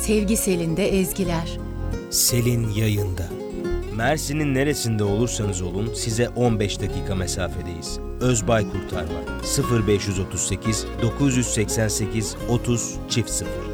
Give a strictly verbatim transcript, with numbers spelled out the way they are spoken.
Sevgi Selin'de ezgiler. Selin yayında. Mersin'in neresinde olursanız olun size on beş dakika mesafedeyiz. Özbay Kurtar var. sıfır beş otuz sekiz dokuz seksen sekiz otuz sıfır sıfır